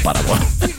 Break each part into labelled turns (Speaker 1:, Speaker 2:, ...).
Speaker 1: Paramore.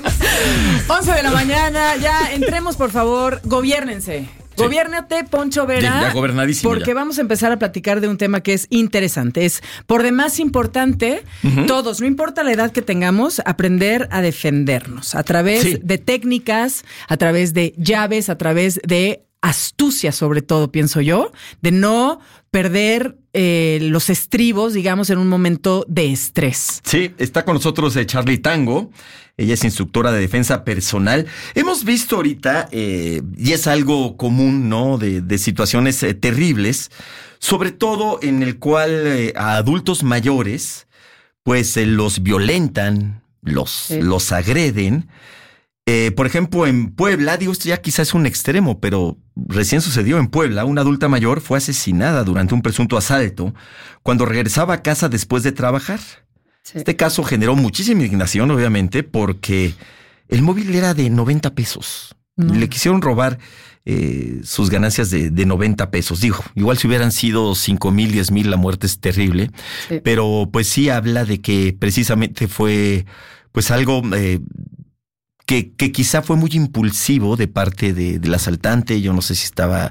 Speaker 2: 11 de la mañana, ya entremos, por favor, gobiérnense. Sí. Gobiérnate, Poncho Vera.
Speaker 1: Ya gobernadísimo.
Speaker 2: Porque vamos a empezar a platicar de un tema que es interesante. Es por demás importante, todos, no importa la edad que tengamos, aprender a defendernos a través de técnicas, a través de llaves, a través de astucia, sobre todo, pienso yo, de no perder los estribos, digamos, en un momento de estrés.
Speaker 1: Sí, está con nosotros Charly Tango. Ella es instructora de defensa personal. Hemos visto ahorita, y es algo común, ¿no? De situaciones terribles, sobre todo en el cual a adultos mayores, pues los violentan, los agreden. Por ejemplo, en Puebla, digo, esto ya quizás es un extremo, pero recién sucedió en Puebla. Una adulta mayor fue asesinada durante un presunto asalto cuando regresaba a casa después de trabajar. Sí. Este caso generó muchísima indignación, obviamente, porque el móvil era de 90 pesos. No. Le quisieron robar sus ganancias de 90 pesos. Digo, igual si hubieran sido 5,000, 10,000, la muerte es terrible. Sí. Pero pues sí habla de que precisamente fue pues algo que quizá fue muy impulsivo de parte del asaltante. Yo no sé si estaba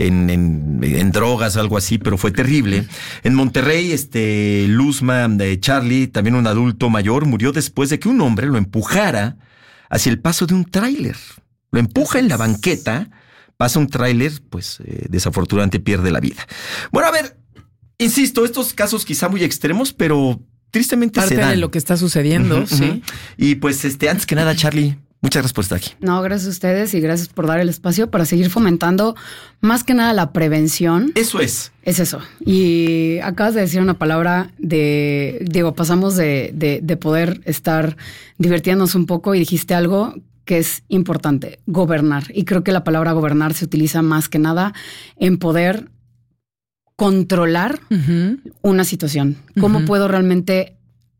Speaker 1: en drogas o algo así, pero fue terrible. En Monterrey, Luzma de Charly, también un adulto mayor, murió después de que un hombre lo empujara hacia el paso de un tráiler. Lo empuja en la banqueta, pasa un tráiler, pues desafortunadamente pierde la vida. Bueno, a ver, insisto, estos casos quizá muy extremos, pero tristemente
Speaker 2: parte
Speaker 1: se dan.
Speaker 2: De lo que está sucediendo, sí.
Speaker 1: Y pues antes que nada, Charly, muchas gracias por estar aquí.
Speaker 3: No, gracias a ustedes y gracias por dar el espacio para seguir fomentando más que nada la prevención.
Speaker 1: Eso es.
Speaker 3: Es eso. Y acabas de decir una palabra pasamos de poder estar divirtiéndonos un poco y dijiste algo que es importante, gobernar. Y creo que la palabra gobernar se utiliza más que nada en poder controlar una situación. ¿Cómo puedo realmente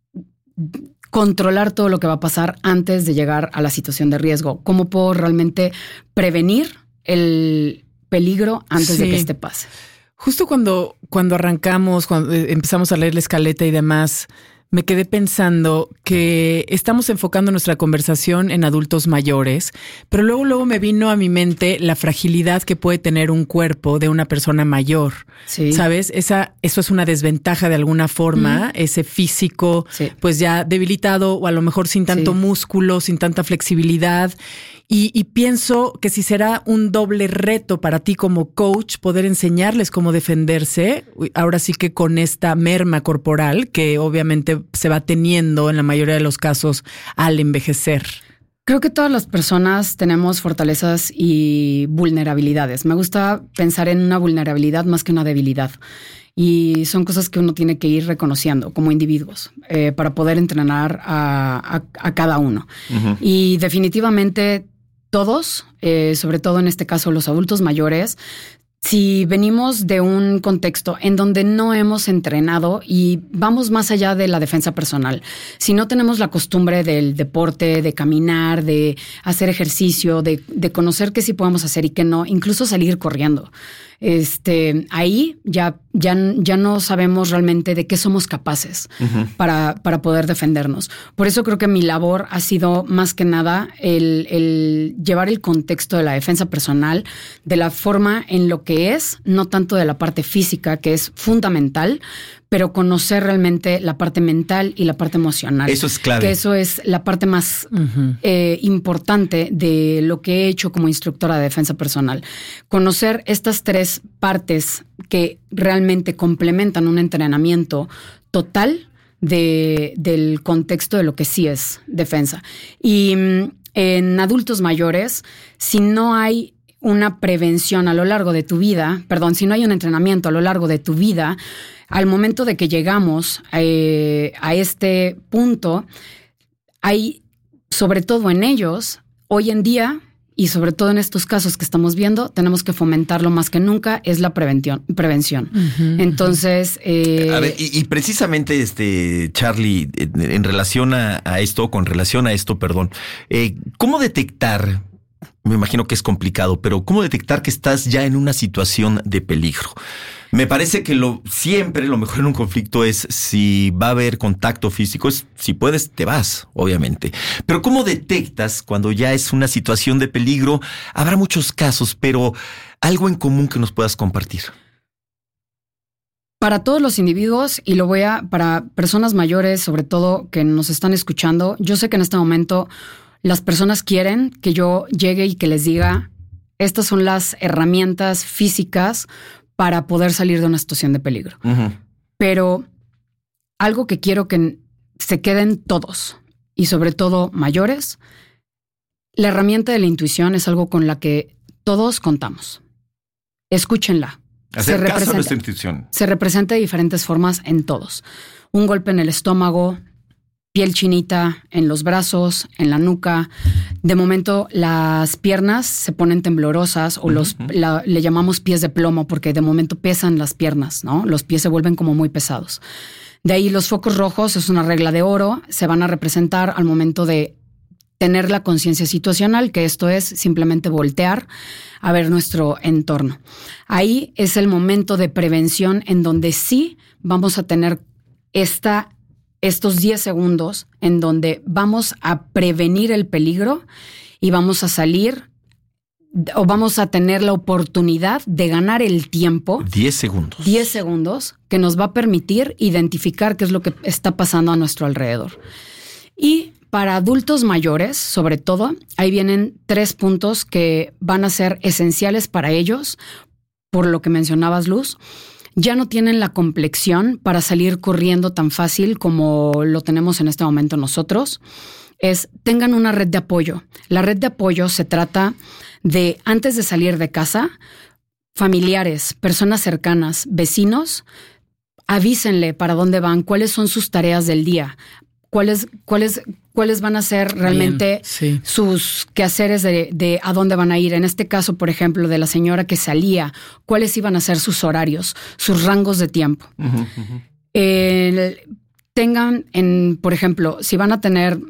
Speaker 3: controlar todo lo que va a pasar antes de llegar a la situación de riesgo? ¿Cómo puedo realmente prevenir el peligro antes de que este pase?
Speaker 2: Justo cuando arrancamos, cuando empezamos a leer la escaleta y demás, me quedé pensando que estamos enfocando nuestra conversación en adultos mayores, pero luego me vino a mi mente la fragilidad que puede tener un cuerpo de una persona mayor. Sí. ¿Sabes? Eso es una desventaja de alguna forma, ese físico, pues ya debilitado o a lo mejor sin tanto músculo, sin tanta flexibilidad. Y pienso que si será un doble reto para ti como coach poder enseñarles cómo defenderse, ahora sí que con esta merma corporal que obviamente se va teniendo en la mayoría de los casos al envejecer.
Speaker 3: Creo que todas las personas tenemos fortalezas y vulnerabilidades. Me gusta pensar en una vulnerabilidad más que una debilidad. Y son cosas que uno tiene que ir reconociendo como individuos para poder entrenar a cada uno. Y definitivamente todos, sobre todo en este caso los adultos mayores, si venimos de un contexto en donde no hemos entrenado y vamos más allá de la defensa personal, si no tenemos la costumbre del deporte, de caminar, de hacer ejercicio, de conocer qué sí podemos hacer y qué no, incluso salir corriendo, ahí ya no sabemos realmente de qué somos capaces para poder defendernos. Por eso creo que mi labor ha sido más que nada el llevar el contexto de la defensa personal de la forma en lo que es, no tanto de la parte física, que es fundamental, pero conocer realmente la parte mental y la parte emocional.
Speaker 1: Eso es clave.
Speaker 3: Que eso es la parte más importante de lo que he hecho como instructora de defensa personal. Conocer estas tres partes que realmente complementan un entrenamiento total del contexto de lo que sí es defensa. Y en adultos mayores, si no hay una prevención a lo largo de tu vida, si no hay un entrenamiento a lo largo de tu vida, al momento de que llegamos a este punto, hay, sobre todo en ellos, hoy en día, y sobre todo en estos casos que estamos viendo, tenemos que fomentarlo más que nunca, es la prevención. Entonces...
Speaker 1: A ver, y precisamente, Charly, en relación a esto, ¿cómo detectar? Me imagino que es complicado, pero ¿cómo detectar que estás ya en una situación de peligro? Me parece que siempre lo mejor en un conflicto es si va a haber contacto físico, si puedes te vas, obviamente. Pero ¿cómo detectas cuando ya es una situación de peligro? Habrá muchos casos, pero algo en común que nos puedas compartir.
Speaker 3: Para todos los individuos, y para personas mayores, sobre todo que nos están escuchando, yo sé que en este momento las personas quieren que yo llegue y que les diga, estas son las herramientas físicas para poder salir de una situación de peligro. Uh-huh. Pero algo que quiero que se queden todos, y sobre todo mayores, la herramienta de la intuición es algo con la que todos contamos. Escúchenla.
Speaker 1: Hacer caso a nuestra intuición.
Speaker 3: Se representa de diferentes formas en todos. Un golpe en el estómago, piel chinita en los brazos, en la nuca. De momento las piernas se ponen temblorosas o le llamamos pies de plomo porque de momento pesan las piernas, ¿no? Los pies se vuelven como muy pesados. De ahí los focos rojos, es una regla de oro, se van a representar al momento de tener la conciencia situacional, que esto es simplemente voltear a ver nuestro entorno. Ahí es el momento de prevención en donde sí vamos a tener estos 10 segundos en donde vamos a prevenir el peligro y vamos a salir o vamos a tener la oportunidad de ganar el tiempo.
Speaker 1: 10 segundos.
Speaker 3: 10 segundos que nos va a permitir identificar qué es lo que está pasando a nuestro alrededor. Y para adultos mayores, sobre todo, ahí vienen 3 puntos que van a ser esenciales para ellos, por lo que mencionabas, Luz. Ya no tienen la complexión para salir corriendo tan fácil como lo tenemos en este momento nosotros. Tengan una red de apoyo. La red de apoyo se trata de, antes de salir de casa, familiares, personas cercanas, vecinos, avísenle para dónde van, cuáles son sus tareas del día, cuáles van a ser realmente sus quehaceres de a dónde van a ir. En este caso, por ejemplo, de la señora que salía, cuáles iban a ser sus horarios, sus rangos de tiempo. Uh-huh, uh-huh. Tengan, por ejemplo, si van a tener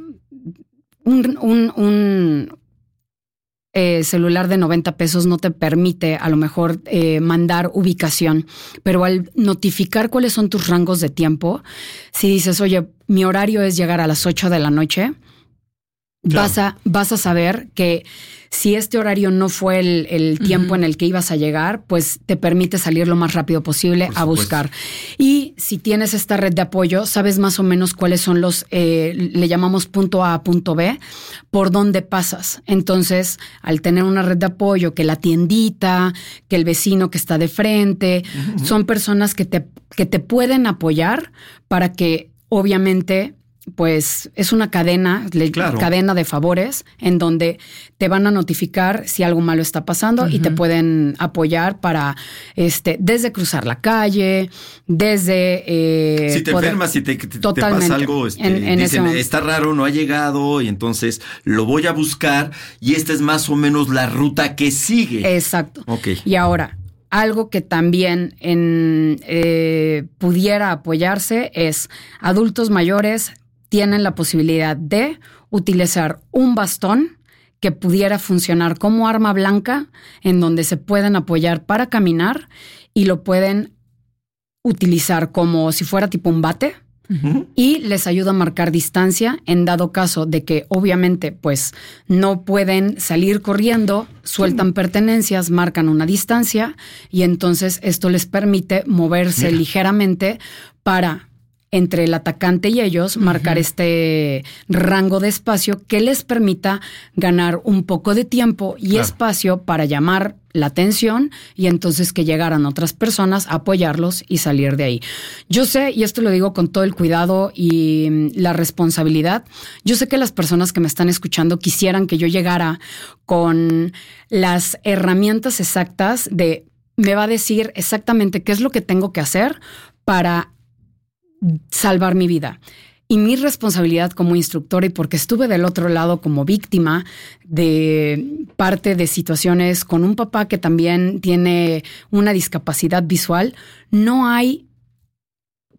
Speaker 3: un celular de 90 pesos no te permite a lo mejor mandar ubicación, pero al notificar cuáles son tus rangos de tiempo, si dices, oye, mi horario es llegar a las 8 de la noche, claro, vas a saber que si este horario no fue el tiempo en el que ibas a llegar, pues te permite salir lo más rápido posible a buscar. Y si tienes esta red de apoyo, sabes más o menos cuáles son los, le llamamos punto A, punto B, por dónde pasas. Entonces, al tener una red de apoyo, que la tiendita, que el vecino que está de frente, son personas que te pueden apoyar para que, obviamente, pues es una cadena de favores en donde te van a notificar si algo malo está pasando y te pueden apoyar para desde cruzar la calle, desde
Speaker 1: si te enfermas, si te pasa algo, dicen, está raro, no ha llegado y entonces lo voy a buscar y esta es más o menos la ruta que sigue.
Speaker 3: Exacto.
Speaker 1: Okay.
Speaker 3: Y ahora, algo que también pudiera apoyarse es adultos mayores tienen la posibilidad de utilizar un bastón que pudiera funcionar como arma blanca en donde se pueden apoyar para caminar y lo pueden utilizar como si fuera tipo un bate y les ayuda a marcar distancia en dado caso de que obviamente pues no pueden salir corriendo, sueltan pertenencias, marcan una distancia y entonces esto les permite moverse ligeramente para entre el atacante y ellos, marcar este rango de espacio que les permita ganar un poco de tiempo y espacio para llamar la atención y entonces que llegaran otras personas a apoyarlos y salir de ahí. Yo sé, y esto lo digo con todo el cuidado y la responsabilidad, yo sé que las personas que me están escuchando quisieran que yo llegara con las herramientas exactas de, me va a decir exactamente qué es lo que tengo que hacer para salvar mi vida. Y mi responsabilidad como instructora, y porque estuve del otro lado como víctima de parte de situaciones con un papá que también tiene una discapacidad visual, no hay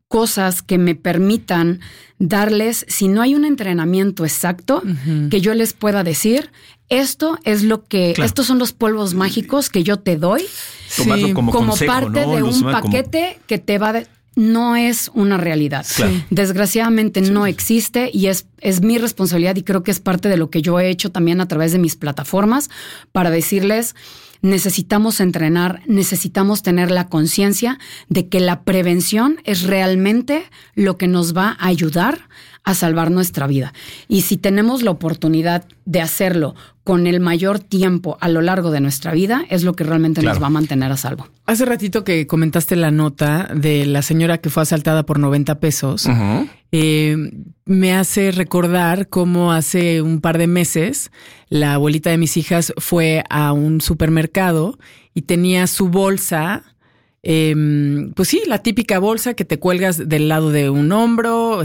Speaker 3: cosas que me permitan darles, si no hay un entrenamiento exacto, que yo les pueda decir, esto es lo que, estos son los polvos mágicos que yo te doy,
Speaker 1: como consejo,
Speaker 3: parte de un paquete que te va no es una realidad. Claro. Desgraciadamente no existe y es mi responsabilidad y creo que es parte de lo que yo he hecho también a través de mis plataformas para decirles, necesitamos entrenar, necesitamos tener la conciencia de que la prevención es realmente lo que nos va a ayudar a salvar nuestra vida. Y si tenemos la oportunidad de hacerlo con el mayor tiempo a lo largo de nuestra vida, es lo que realmente nos va a mantener a salvo.
Speaker 2: Hace ratito que comentaste la nota de la señora que fue asaltada por 90 pesos, me hace recordar cómo hace un par de meses la abuelita de mis hijas fue a un supermercado y tenía su bolsa. Pues sí, la típica bolsa que te cuelgas del lado de un hombro,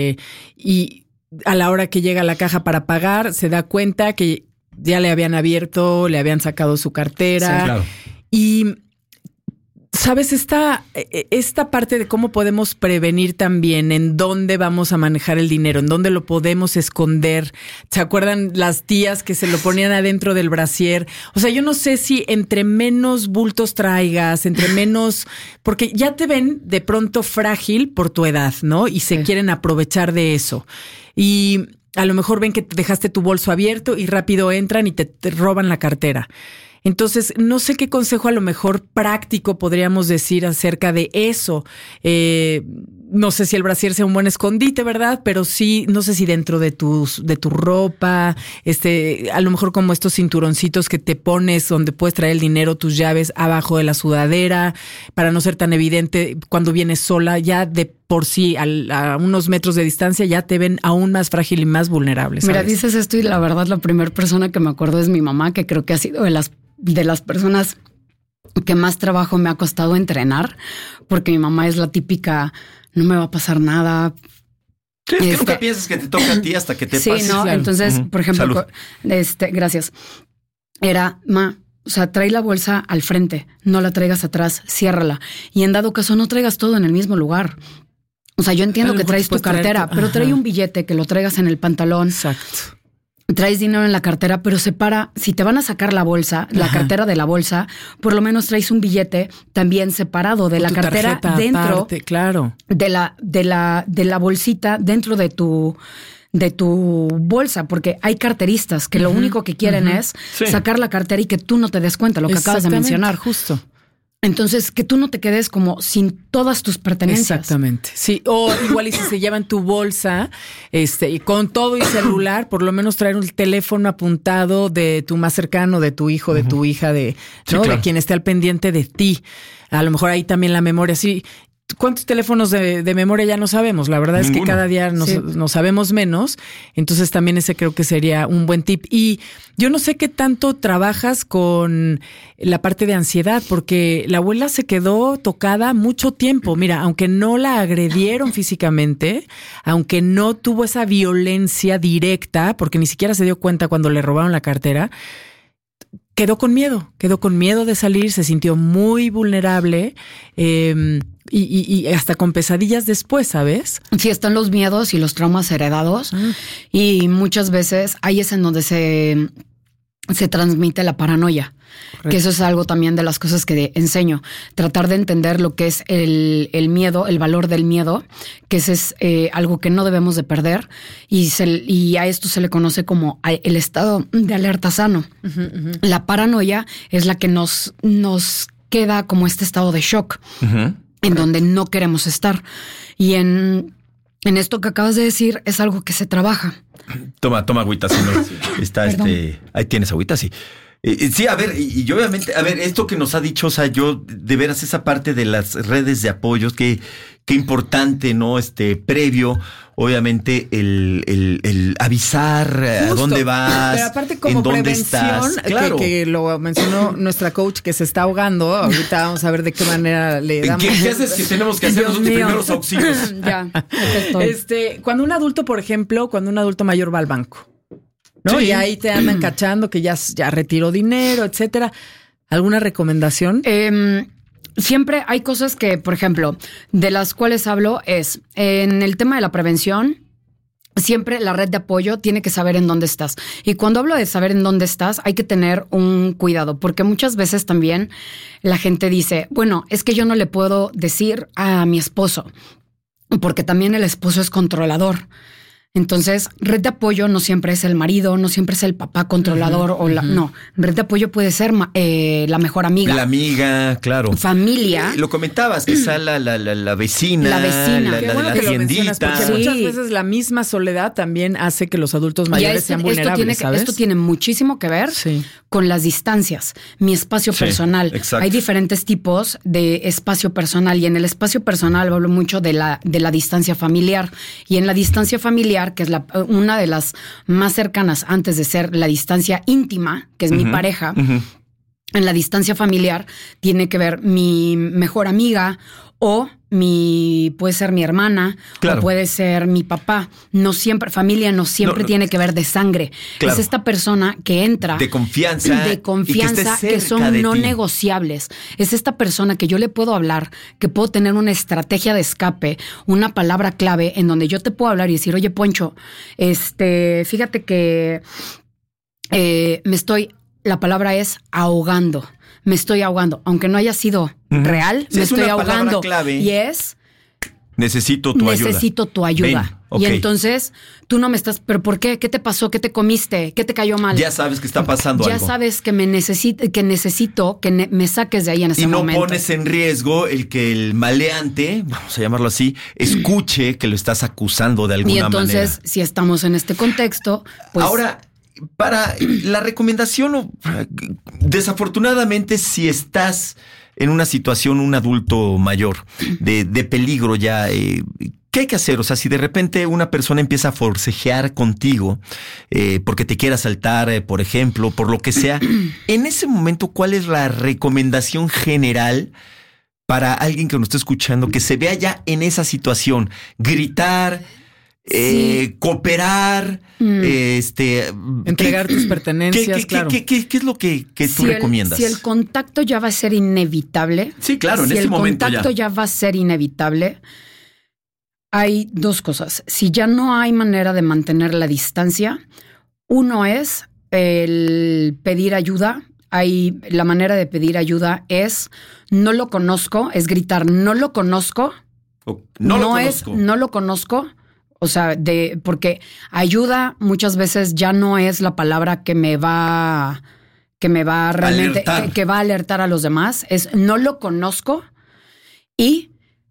Speaker 2: y a la hora que llega a la caja para pagar, se da cuenta que ya le habían abierto, le habían sacado su cartera. Sí, claro. Y ¿sabes? Esta parte de cómo podemos prevenir también en dónde vamos a manejar el dinero, en dónde lo podemos esconder. ¿Se acuerdan las tías que se lo ponían adentro del brasier? O sea, yo no sé si entre menos bultos traigas, entre menos... Porque ya te ven de pronto frágil por tu edad, ¿no? Y se quieren aprovechar de eso. Y a lo mejor ven que dejaste tu bolso abierto y rápido entran y te roban la cartera. Entonces, no sé qué consejo a lo mejor práctico podríamos decir acerca de eso. No sé si el brasier sea un buen escondite, ¿verdad? Pero sí, no sé si dentro de tu ropa, a lo mejor como estos cinturoncitos que te pones donde puedes traer el dinero, tus llaves abajo de la sudadera, para no ser tan evidente cuando vienes sola, ya de por sí a unos metros de distancia ya te ven aún más frágil y más vulnerable, ¿sabes?
Speaker 3: Mira, dices esto y la verdad la primera persona que me acuerdo es mi mamá, que creo que ha sido de las personas que más trabajo me ha costado entrenar, porque mi mamá es la típica, no me va a pasar nada.
Speaker 1: Sí, es que nunca piensas que te toca a ti hasta que te pase.
Speaker 3: Sí, no, claro. Entonces, por ejemplo, gracias. Era, o sea, trae la bolsa al frente, no la traigas atrás, ciérrala. Y en dado caso, no traigas todo en el mismo lugar. O sea, yo entiendo que traes tu cartera, pero trae un billete que lo traigas en el pantalón.
Speaker 2: Exacto.
Speaker 3: Traes dinero en la cartera, pero separa, si te van a sacar la bolsa, la cartera de la bolsa, por lo menos traes un billete también separado de la cartera dentro,
Speaker 2: aparte, claro,
Speaker 3: de la bolsita dentro de tu bolsa, porque hay carteristas que lo único que quieren es sacar la cartera y que tú no te des cuenta, lo que acabas de mencionar.
Speaker 2: Justo.
Speaker 3: Entonces, que tú no te quedes como sin todas tus pertenencias.
Speaker 2: Exactamente. Sí, o igual y si se llevan tu bolsa, con todo y celular, por lo menos traer un teléfono apuntado de tu más cercano, de tu hijo, de tu hija, de quien esté al pendiente de ti. A lo mejor ahí también la memoria, sí. ¿Cuántos teléfonos de memoria ya no sabemos? La verdad es que cada día nos sabemos menos. Entonces también ese creo que sería un buen tip. Y yo no sé qué tanto trabajas con la parte de ansiedad, porque la abuela se quedó tocada mucho tiempo. Mira, aunque no la agredieron físicamente, aunque no tuvo esa violencia directa, porque ni siquiera se dio cuenta cuando le robaron la cartera, quedó con miedo de salir, se sintió muy vulnerable, y hasta con pesadillas después, ¿sabes?
Speaker 3: Sí, están los miedos y los traumas heredados, y muchas veces ahí es en donde se transmite la paranoia. Correcto. Que eso es algo también de las cosas que enseño. Tratar de entender lo que es el miedo, el valor del miedo, que ese es algo que no debemos de perder. Y a esto se le conoce como el estado de alerta sano. La paranoia es la que nos queda como este estado de shock, en donde no queremos estar. Y en esto que acabas de decir es algo que se trabaja.
Speaker 1: Toma agüita, si no está ahí tienes agüita, sí. Sí, a ver, y obviamente, a ver, esto que nos ha dicho, o sea, yo, de veras, esa parte de las redes de apoyos, qué importante, ¿no? Previo, obviamente, el avisar a dónde vas,
Speaker 2: pero aparte como
Speaker 1: en dónde
Speaker 2: prevención,
Speaker 1: estás. Claro.
Speaker 2: Que lo mencionó nuestra coach que se está ahogando. Ahorita vamos a ver de qué manera le damos.
Speaker 1: ¿Qué haces que tenemos que hacer los primeros auxilios?
Speaker 3: Ya,
Speaker 2: cuando un adulto, por ejemplo, mayor va al banco, ¿no? Sí. Y ahí te andan cachando que ya retiró dinero, etcétera. ¿Alguna recomendación?
Speaker 3: siempre hay cosas que, por ejemplo, de las cuales hablo es en el tema de la prevención. Siempre la red de apoyo tiene que saber en dónde estás. Y cuando hablo de saber en dónde estás, hay que tener un cuidado, porque muchas veces también la gente dice, bueno, es que yo no le puedo decir a mi esposo, porque también el esposo es controlador. Entonces, red de apoyo no siempre es el marido, no siempre es el papá controlador no, red de apoyo puede ser la mejor amiga.
Speaker 1: La amiga, claro.
Speaker 3: Familia.
Speaker 1: Lo comentabas, quizá la vecina.
Speaker 3: La vecina.
Speaker 2: Qué bueno
Speaker 1: la
Speaker 2: que lo mencionas,
Speaker 1: tiendita.
Speaker 2: porque muchas veces la misma soledad también hace que los adultos mayores sean vulnerables, ¿sabes?
Speaker 3: Esto tiene muchísimo que ver con las distancias, mi espacio personal.
Speaker 1: Exacto.
Speaker 3: Hay diferentes tipos de espacio personal y en el espacio personal hablo mucho de la distancia familiar. Y en la distancia familiar, que es una de las más cercanas antes de ser la distancia íntima, que es mi pareja, en la distancia familiar tiene que ver mi mejor amiga o puede ser mi hermana, o puede ser mi papá. No siempre, familia no siempre tiene que ver de sangre. Claro. Es esta persona que entra
Speaker 1: de confianza,
Speaker 3: que son no negociables. Es esta persona que yo le puedo hablar, que puedo tener una estrategia de escape, una palabra clave en donde yo te puedo hablar y decir, oye, Poncho, fíjate que la palabra es ahogando. Me estoy ahogando, aunque no haya sido real, me estoy ahogando. Clave. Y es
Speaker 1: necesito tu
Speaker 3: ayuda.
Speaker 1: Ven, okay.
Speaker 3: Y entonces tú no me estás, ¿pero por qué? ¿Qué te pasó? ¿Qué te comiste? ¿Qué te cayó mal?
Speaker 1: Ya sabes que está pasando algo.
Speaker 3: Ya sabes que necesito que me saques de ahí en ese momento.
Speaker 1: Y no pones en riesgo el que el maleante, vamos a llamarlo así, escuche que lo estás acusando de alguna manera.
Speaker 3: Y entonces, si estamos en este contexto, pues...
Speaker 1: Ahora, para la recomendación, desafortunadamente, si estás en una situación, un adulto mayor de peligro ya, ¿qué hay que hacer? O sea, si de repente una persona empieza a forcejear contigo porque te quiere asaltar, por ejemplo, por lo que sea, en ese momento, ¿cuál es la recomendación general para alguien que nos está escuchando que se vea ya en esa situación? Gritar, cooperar,
Speaker 2: entregar tus pertenencias, claro.
Speaker 1: ¿Qué es lo que tú recomiendas?
Speaker 3: Si el contacto ya va a ser inevitable.
Speaker 1: Sí, claro, en ese momento
Speaker 3: ya. Si el contacto ya va a ser inevitable, hay dos cosas. Si ya no hay manera de mantener la distancia, uno es el pedir ayuda. La manera de pedir ayuda es no lo conozco, es gritar no lo conozco. No lo conozco. O sea, porque ayuda muchas veces ya no es la palabra que me va realmente, que va a alertar a los demás. Es no lo conozco y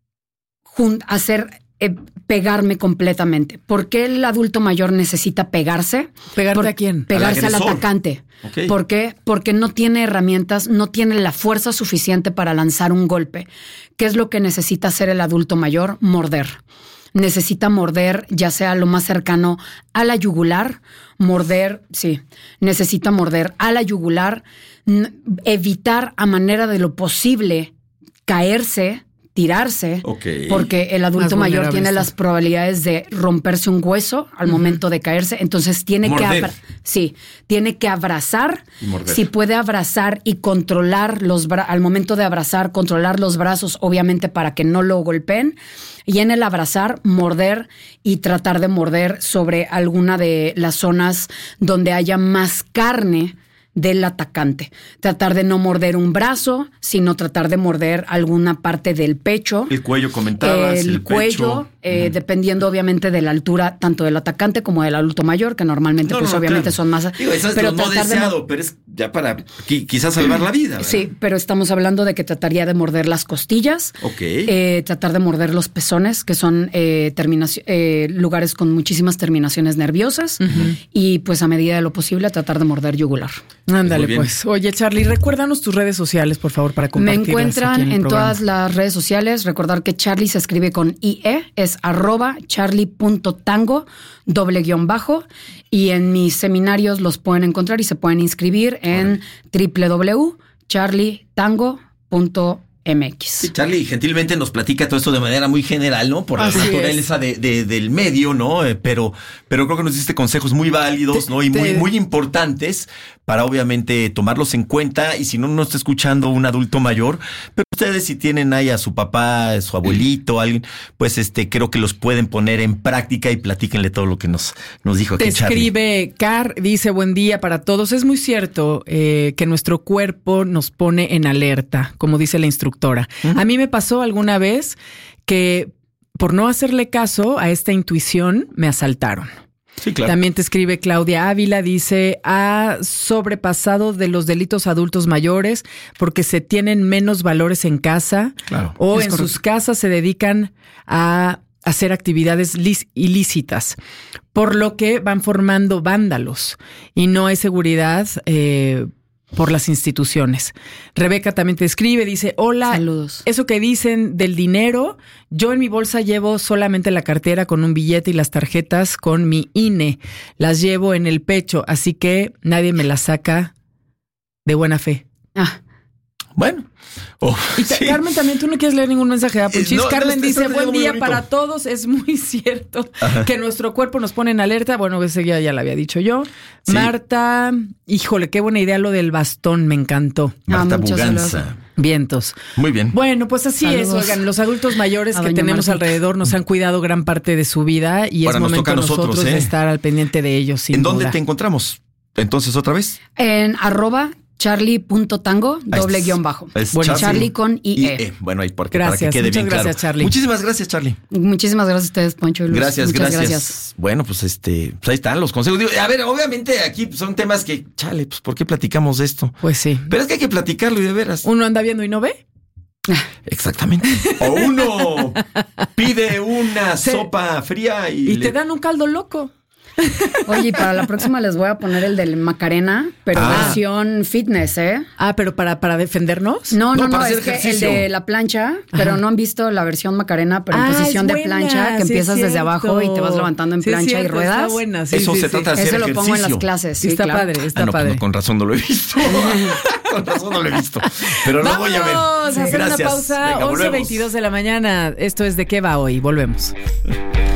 Speaker 3: pegarme completamente. ¿Por qué el adulto mayor necesita pegarse?
Speaker 2: ¿Pegarte a quién?
Speaker 3: Pegarse al atacante. Okay. ¿Por qué? Porque no tiene herramientas, no tiene la fuerza suficiente para lanzar un golpe. ¿Qué es lo que necesita hacer el adulto mayor? Morder. Necesita morder, ya sea lo más cercano a la yugular, necesita morder a la yugular, evitar a manera de lo posible caerse, tirarse, porque el adulto mayor tiene las probabilidades de romperse un hueso al momento de caerse, entonces tiene que abrazar, si puede abrazar y controlar al momento de abrazar, controlar los brazos, obviamente para que no lo golpeen, y en el abrazar, morder y tratar de morder sobre alguna de las zonas donde haya más carne del atacante. Tratar de no morder un brazo, sino tratar de morder alguna parte del pecho.
Speaker 1: El cuello, comentabas.
Speaker 3: El cuello, dependiendo obviamente de la altura tanto del atacante como del adulto mayor, que normalmente obviamente son más...
Speaker 1: Digo, eso es pero lo no deseado, pero es ya para quizás salvar la vida, ¿verdad?
Speaker 3: Sí, pero estamos hablando de que trataría de morder las costillas, tratar de morder los pezones, que son lugares con muchísimas terminaciones nerviosas, y pues a medida de lo posible tratar de morder yugular.
Speaker 2: Ándale, pues. Oye, Charly, recuérdanos tus redes sociales, por favor, para compartirlas.
Speaker 3: Me encuentran en todas las redes sociales. Recordar que Charly se escribe con IE, es @charly.tango, /. Y en mis seminarios los pueden encontrar y se pueden inscribir en www.charlytango.mx.
Speaker 1: Sí, Charly gentilmente nos platica todo esto de manera muy general, ¿no? Por la naturaleza del medio, ¿no? Pero creo que nos diste consejos muy válidos, ¿no? Y muy importantes para obviamente tomarlos en cuenta. Y si no nos está escuchando un adulto mayor, pero ustedes si tienen ahí a su papá, a su abuelito, alguien, pues creo que los pueden poner en práctica y platíquenle todo lo que nos dijo aquí
Speaker 2: Te escribe Car, dice buen día para todos. Es muy cierto que nuestro cuerpo nos pone en alerta, como dice la instructora. A mí me pasó alguna vez que por no hacerle caso a esta intuición me asaltaron.
Speaker 1: Sí, claro.
Speaker 2: También te escribe Claudia Ávila, dice, ha sobrepasado de los delitos adultos mayores porque se tienen menos valores en casa o en sus casas se dedican a hacer actividades ilícitas, por lo que van formando vándalos y no hay seguridad por las instituciones. Rebeca también te escribe, dice, hola,
Speaker 3: saludos.
Speaker 2: Eso que dicen del dinero, yo en mi bolsa llevo solamente la cartera con un billete y las tarjetas con mi INE. Las llevo en el pecho, así que nadie me las saca de buena fe.
Speaker 1: Bueno.
Speaker 2: Y Carmen, también tú no quieres leer ningún mensaje de Apple Cheese. Carmen dice, buen día para todos. Es muy cierto que nuestro cuerpo nos pone en alerta. Bueno, ese ya lo había dicho yo. Sí. Marta, híjole, qué buena idea lo del bastón, me encantó.
Speaker 1: Marta Buganza.
Speaker 2: Vientos.
Speaker 1: Muy bien.
Speaker 2: Bueno, pues así
Speaker 3: saludos.
Speaker 2: Es, oigan, los adultos mayores que tenemos alrededor nos han cuidado gran parte de su vida y ahora es momento a nosotros de estar al pendiente de ellos.
Speaker 1: ¿En dónde te encontramos? Entonces, otra vez.
Speaker 3: En @charlie.tango _.
Speaker 2: Bueno,
Speaker 3: Charlie con IE.
Speaker 1: Bueno, ahí porque
Speaker 2: gracias,
Speaker 1: para que quede bien claro.
Speaker 2: Gracias, Charlie.
Speaker 1: Muchísimas gracias, Charlie.
Speaker 3: Muchísimas gracias a ustedes, Poncho y Luz.
Speaker 1: Gracias. Bueno, pues pues ahí están los consejos. Digo, a ver, obviamente aquí son temas que, chale, pues ¿por qué platicamos de esto?
Speaker 2: Pues sí.
Speaker 1: Pero es que hay que platicarlo y de veras.
Speaker 2: Uno anda viendo y no ve.
Speaker 1: Exactamente. O uno pide una sopa fría y
Speaker 2: te dan un caldo loco.
Speaker 3: Oye, y para la próxima les voy a poner el del Macarena, pero versión fitness, ¿eh?
Speaker 2: Pero para defendernos.
Speaker 3: No, es que el de la plancha, pero no han visto la versión Macarena, pero en posición de plancha, que empiezas desde abajo y te vas levantando en plancha y ruedas.
Speaker 2: Está buena,
Speaker 1: eso se trata de hacer
Speaker 3: ejercicio. Eso lo pongo en las clases. Sí,
Speaker 2: está padre, está padre.
Speaker 1: No, con razón no lo he visto. Con razón no lo he visto. Pero lo voy a ver.
Speaker 2: Vamos a hacer
Speaker 1: Gracias.
Speaker 2: una pausa. 11:22 de la mañana. Esto es ¿De qué va hoy? Volvemos.